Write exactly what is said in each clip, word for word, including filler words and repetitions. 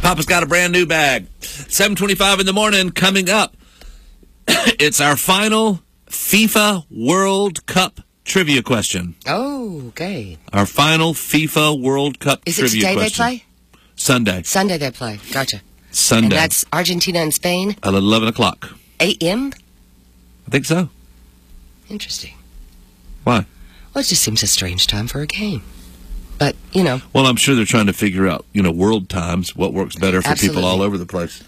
Papa's got a brand new bag. seven twenty-five in the morning, coming up. It's our final FIFA World Cup trivia question. Oh, okay. Our final FIFA World Cup Is trivia it today question. they play? Sunday. Sunday they play. Gotcha. Sunday. And that's Argentina and Spain? At eleven o'clock. A M? I think so. Interesting. Why? Well, it just seems a strange time for a game. But, you know. Well, I'm sure they're trying to figure out, you know, world times, what works better for Absolutely. people all over the place.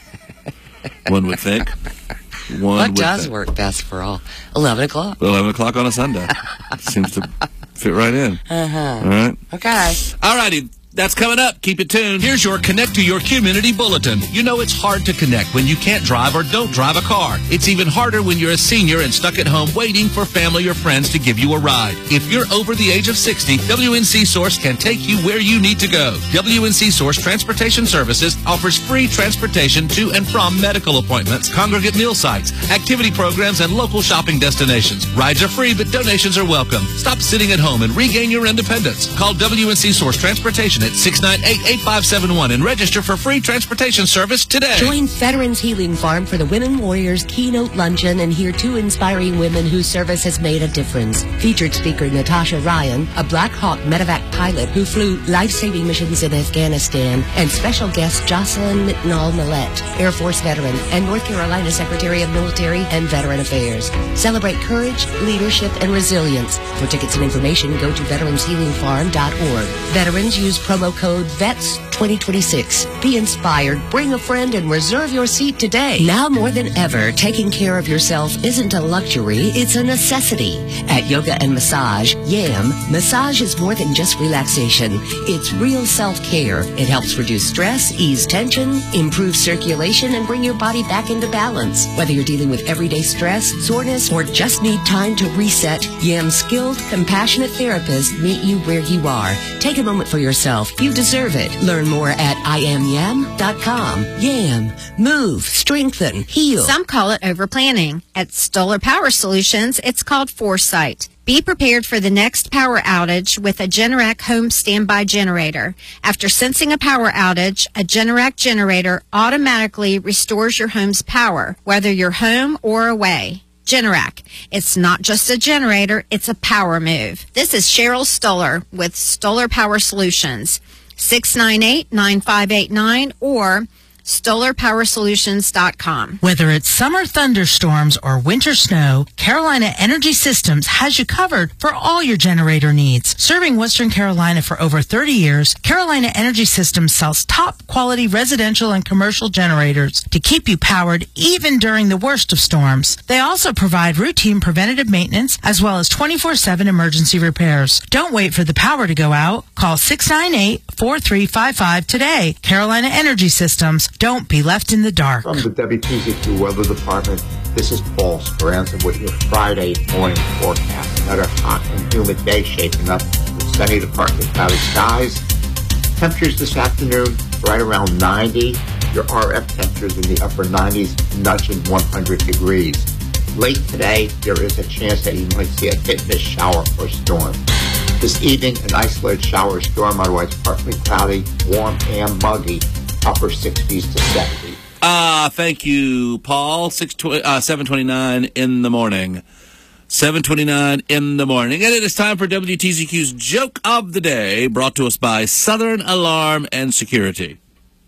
One would think. One what would does think. work best for all? eleven o'clock. eleven o'clock on a Sunday. Seems to fit right in. Uh-huh. All right. Okay. All righty. That's coming up. Keep it tuned. Here's your Connect to Your Community Bulletin. You know it's hard to connect when you can't drive or don't drive a car. It's even harder when you're a senior and stuck at home waiting for family or friends to give you a ride. If you're over the age of sixty, W N C Source can take you where you need to go. W N C Source Transportation Services offers free transportation to and from medical appointments, congregate meal sites, activity programs, and local shopping destinations. Rides are free, but donations are welcome. Stop sitting at home and regain your independence. Call W N C Source Transportation at six nine eight, eight five seven one and register for free transportation service today. Join Veterans Healing Farm for the Women Warriors Keynote Luncheon and hear two inspiring women whose service has made a difference. Featured speaker Natasha Ryan, a Black Hawk medevac pilot who flew life-saving missions in Afghanistan, and special guest Jocelyn Mitnall Millette, Air Force veteran and North Carolina Secretary of Military and Veteran Affairs. Celebrate courage, leadership, and resilience. For tickets and information, go to veterans healing farm dot org. Veterans use promo code V E T S twenty twenty-six. Be inspired, bring a friend, and reserve your seat today. Now more than ever, taking care of yourself isn't a luxury, it's a necessity. At Yoga and Massage, YAM, massage is more than just relaxation. It's real self-care. It helps reduce stress, ease tension, improve circulation, and bring your body back into balance. Whether you're dealing with everyday stress, soreness, or just need time to reset, YAM's skilled, compassionate therapists meet you where you are. Take a moment for yourself. You deserve it. Learn more at I am yam dot com. YAM. Move, strengthen, heal. Some call it overplanning. At Stoller Power Solutions, it's called foresight. Be prepared for the next power outage with a Generac home standby generator. After sensing a power outage, a Generac generator automatically restores your home's power, whether you're home or away. Generac. It's not just a generator, it's a power move. This is Cheryl Stoller with Stoller Power Solutions. six nine eight, nine five eight nine or stoller power solutions dot com. Whether it's summer thunderstorms or winter snow, Carolina Energy Systems has you covered for all your generator needs. Serving Western Carolina for over thirty years, Carolina Energy Systems sells top quality residential and commercial generators to keep you powered even during the worst of storms. They also provide routine preventative maintenance as well as twenty-four seven emergency repairs. Don't wait for the power to go out. Call six nine eight, four three five five today. Carolina Energy Systems. Don't be left in the dark. From the W T Z Q Weather Department, this is Paul Speranza with your Friday morning forecast. Another hot and humid day shaping up with sunny to partly cloudy skies. Temperatures this afternoon right around ninety. Your R F temperatures in the upper nineties, nudging one hundred degrees. Late today, there is a chance that you might see a hit-miss shower or storm. This evening, an isolated shower or storm, otherwise partly cloudy, warm and muggy. Upper sixties to seventy. Ah, uh, thank you, Paul. Six tw- uh, seven twenty-nine in the morning. seven twenty-nine in the morning. And it is time for W T Z Q's Joke of the Day, brought to us by Southern Alarm and Security.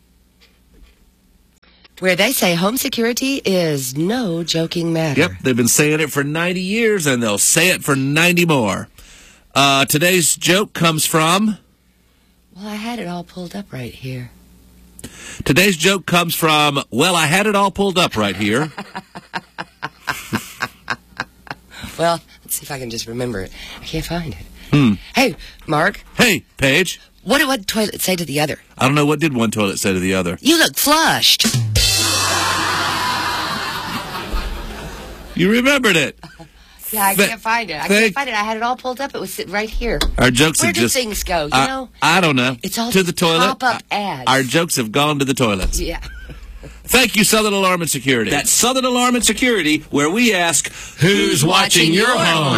Where they say home security is no joking matter. Yep, they've been saying it for ninety years, and they'll say it for ninety more. Uh, today's joke comes from... Well, I had it all pulled up right here. Today's joke comes from, well, I had it all pulled up right here. Well, let's see if I can just remember it. I can't find it. Hmm. Hey, Mark. Hey, Paige. What did one toilet say to the other? I don't know. What did one toilet say to the other? You look flushed. You remembered it. Yeah, I Th- can't find it. I thank- can't find it. I had it all pulled up. It was sitting right here. Our jokes Where have do just... things go, you I, know? I don't know. It's all to the toilet. pop-up ads. Our jokes have gone to the toilets. Yeah. Thank you, Southern Alarm and Security. That's Southern Alarm and Security, where we ask, who's watching your home?